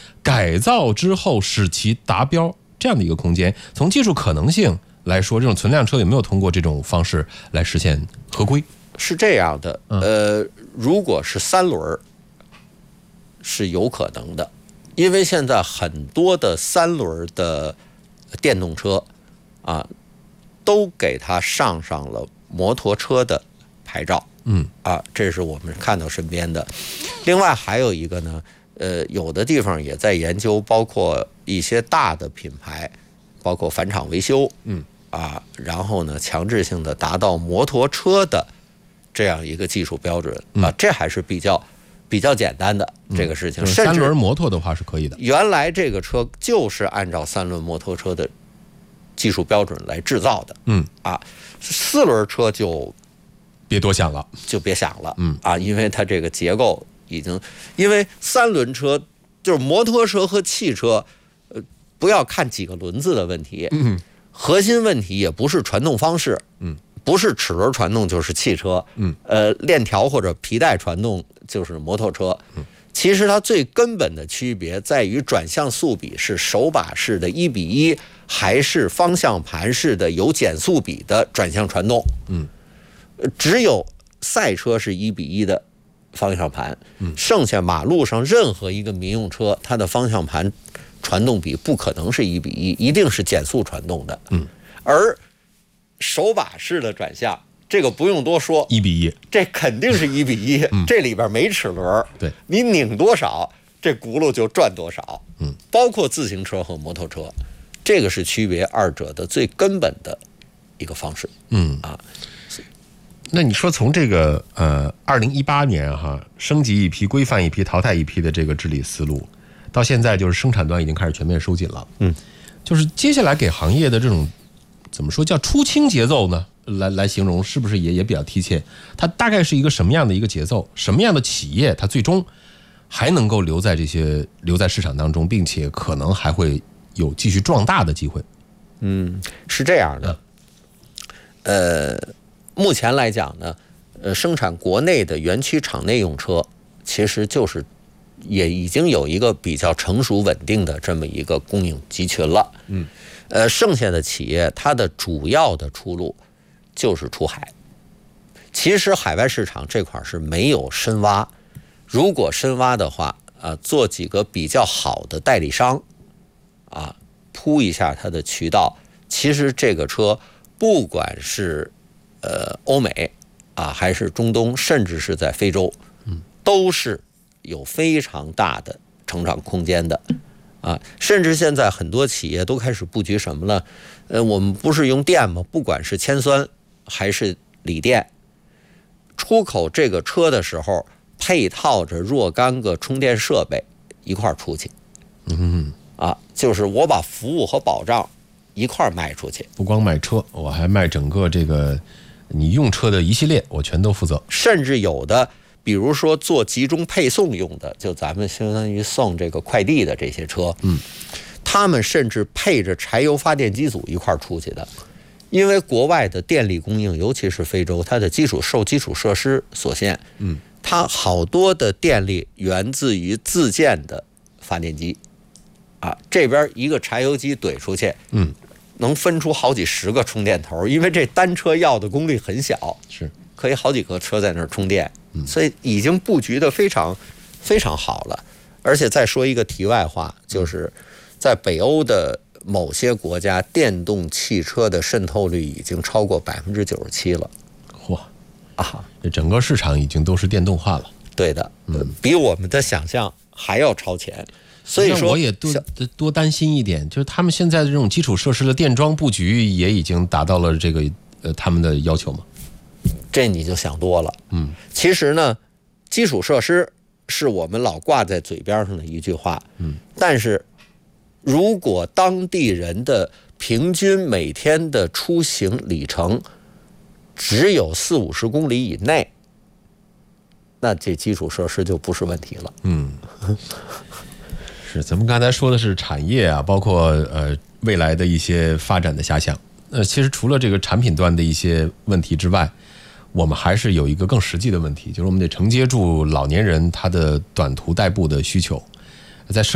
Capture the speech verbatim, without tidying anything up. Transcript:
改造之后使其达标这样的一个空间。从技术可能性来说，这种存量车有没有通过这种方式来实现合规？ 是这样的，呃，如果是三轮是有可能的，因为现在很多的三轮的电动车啊，都给它上上了摩托车的牌照。嗯啊，这是我们看到身边的。另外还有一个呢，呃，有的地方也在研究，包括一些大的品牌，包括返厂维修，嗯啊，然后呢，强制性的达到摩托车的这样一个技术标准啊，这还是比较比较简单的这个事情。 嗯、三轮摩托的话是可以的。 原来这个车就是按照三轮摩托车的技术标准来制造的，嗯啊，四轮车就。 别多想了， 就别想了，嗯啊，因为它这个结构已经，因为三轮车就是摩托车和汽车，呃，不要看几个轮子的问题，嗯，核心问题也不是传动方式，嗯，不是齿轮传动就是汽车，嗯，呃，链条或者皮带传动就是摩托车，嗯，其实它最根本的区别在于转向速比是手把式的一比一，还是方向盘式的有减速比的转向传动，嗯。只有赛车是一比一的方向盘，剩下马路上任何一个民用车，它的方向盘传动比不可能是一比一，一定是减速传动的。嗯，而手把式的转向，这个不用多说， 一比一， 这肯定是一比一。嗯，这里边没齿轮， 对， 你拧多少，这轱辘就转多少。嗯，包括自行车和摩托车，这个是区别二者的最根本的一个方式。嗯啊。 那你说从这个呃，二零一八年哈升级一批、规范一批、淘汰一批的这个治理思路，到现在就是生产端已经开始全面收紧了。嗯，就是接下来给行业的这种怎么说叫出清节奏呢？来来形容是不是也也比较贴切？它大概是一个什么样的一个节奏？什么样的企业它最终还能够留在这些留在市场当中，并且可能还会有继续壮大的机会？ 嗯，是这样的，呃。目前来讲呢，呃，生产国内的园区厂内用车，其实就是也已经有一个比较成熟稳定的这么一个供应集群了。嗯，呃，剩下的企业它的主要的出路就是出海。其实海外市场这块是没有深挖，如果深挖的话，啊、呃，做几个比较好的代理商，啊，铺一下它的渠道，其实这个车不管是呃，欧美啊，还是中东，甚至是在非洲，嗯，都是有非常大的成长空间的，啊，甚至现在很多企业都开始布局什么呢？呃，我们不是用电吗？不管是铅酸还是锂电，出口这个车的时候，配套着若干个充电设备一块儿出去，嗯，啊，就是我把服务和保障一块儿卖出去， 不光卖车，我还卖整个这个。你用车的一系列我全都负责， 甚至有的比如说做集中配送用的，就咱们相当于送这个快递的这些车，嗯，他们甚至配着柴油发电机组一块出去的，因为国外的电力供应，尤其是非洲，它的基础受基础设施所限，嗯，它好多的电力源自于自建的发电机，啊，这边一个柴油机怼出去，嗯。能分出好几十个充电头，因为这单车要的功率很小， 是可以好几个车在那儿充电，嗯，所以已经布局的非常非常好了。而且再说一个题外话，就是在北欧的某些国家，电动汽车的渗透率已经超过百分之九十七了。 嚯啊！这整个市场已经都是电动化了。 对的，嗯，比我们的想象还要超前。所以说， 我也多多担心一点，就是他们现在的这种基础设施的电桩布局也已经达到了这个呃他们的要求吗？ 这你就想多了。嗯，其实呢，基础设施是我们老挂在嘴边上的一句话。嗯，但是如果当地人的平均每天的出行里程只有四五十公里以内，那这基础设施就不是问题了。嗯。 是，咱们刚才说的是产业啊，包括呃未来的一些发展的遐想。呃，其实除了这个产品端的一些问题之外，我们还是有一个更实际的问题，就是我们得承接住老年人他的短途代步的需求，在